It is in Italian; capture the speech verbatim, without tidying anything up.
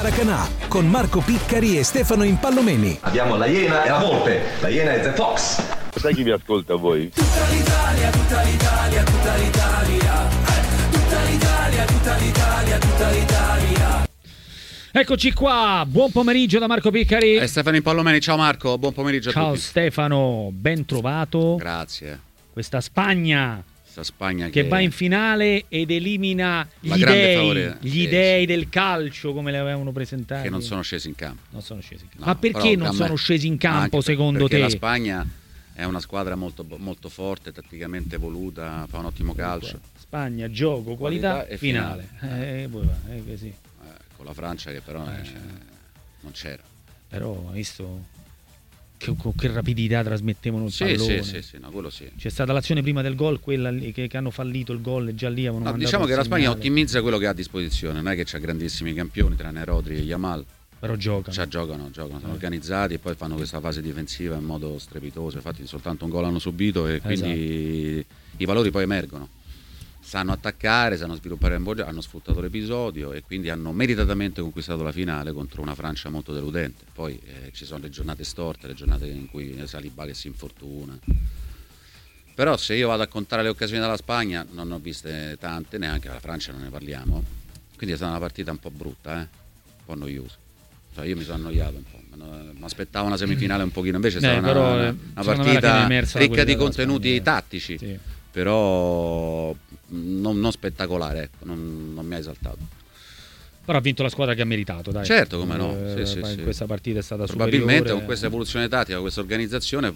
Maracanã con Marco Piccari e Stefano Impallomeni. Abbiamo la Iena e la Volpe. La Iena è The Fox. Sai chi vi ascolta voi? Tutta l'Italia, tutta l'Italia, tutta l'Italia. Eh, tutta l'Italia, tutta l'Italia, tutta l'Italia. Eccoci qua, buon pomeriggio da Marco Piccari e Stefano Impallomeni. Ciao Marco, buon pomeriggio a Ciao tutti. Ciao Stefano, ben trovato. Grazie. Questa Spagna, Questa Spagna che... che va in finale ed elimina La gli dei, favore... gli sì, dei sì. del calcio, come le avevano presentati. Che non sono scesi in campo. Non sono scesi in campo. No, Ma perché non me... sono scesi in campo secondo perché te? La Spagna è una squadra molto, molto forte, tatticamente evoluta, fa un ottimo calcio. Spagna, gioco, qualità, qualità e finale. finale. Eh, poi va, eh, così. Eh, con la Francia che però eh, è... non c'era. Però hai visto che, con che rapidità trasmettevano il sì, pallone. Sì, sì, sì, no, quello sì. C'è stata l'azione prima del gol, quella lì, che, che hanno fallito il gol e già lì avevano no, mandato diciamo che la Spagna segnale. ottimizza quello che ha a disposizione, non è che c'ha grandissimi campioni tranne Rodri e Yamal. Però giocano. Cioè, giocano, giocano, sono eh. organizzati e poi fanno questa fase difensiva in modo strepitoso. Infatti soltanto un gol hanno subito e quindi esatto. I valori poi emergono. Sanno attaccare, sanno sviluppare un po', hanno sfruttato l'episodio e quindi hanno meritatamente conquistato la finale contro una Francia molto deludente. Poi eh, ci sono le giornate storte, le giornate in cui Saliba che si infortuna. Però se io vado a contare le occasioni della Spagna non ne ho viste tante, neanche la Francia non ne parliamo. Quindi è stata una partita un po' brutta, eh? Un po' noiosa. Cioè io mi sono annoiato un po', mi aspettavo una semifinale un pochino, invece è stata eh, una, però, una, una partita ricca di contenuti Spagna, tattici, sì. Però non, non spettacolare, ecco, non, non mi ha esaltato. Però ha vinto la squadra che ha meritato, dai. Certo, come no. Eh, sì, sì, in sì. questa partita è stata probabilmente superiore. Con questa evoluzione tattica, con questa organizzazione